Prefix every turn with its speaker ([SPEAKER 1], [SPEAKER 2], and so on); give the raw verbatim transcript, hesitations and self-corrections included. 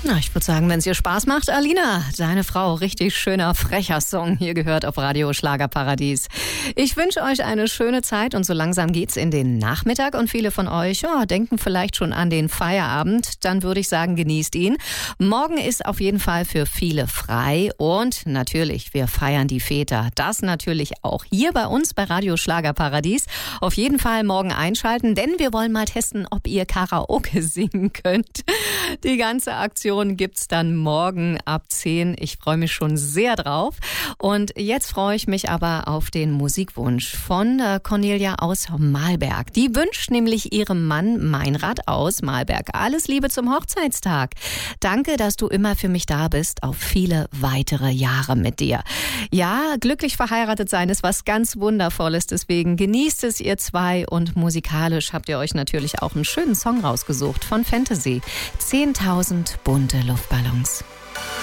[SPEAKER 1] Na, ich würde sagen, wenn es ihr Spaß macht, Alina, deine Frau, richtig schöner, frecher Song hier gehört auf Radio Schlagerparadies. Ich wünsche euch eine schöne Zeit und so langsam geht's in den Nachmittag und viele von euch ja, denken vielleicht schon an den Feierabend. Dann würde ich sagen, genießt ihn. Morgen ist auf jeden Fall für viele frei und natürlich, wir feiern die Väter. Das natürlich auch hier bei uns bei Radio Schlagerparadies. Auf jeden Fall morgen einschalten, denn wir wollen mal testen, ob ihr Karaoke singen könnt. Die ganze Aktion gibt's dann morgen ab zehn. Ich freue mich schon sehr drauf. Und jetzt freue ich mich aber auf den Musikwunsch von äh, Cornelia aus Mahlberg. Die wünscht nämlich ihrem Mann Meinrad aus Mahlberg alles Liebe zum Hochzeitstag. Danke, dass du immer für mich da bist, auf viele weitere Jahre mit dir. Ja, glücklich verheiratet sein ist was ganz Wundervolles, deswegen genießt es ihr zwei und musikalisch habt ihr euch natürlich auch einen schönen Song rausgesucht von Fantasy. zehntausend bunte Luftballons.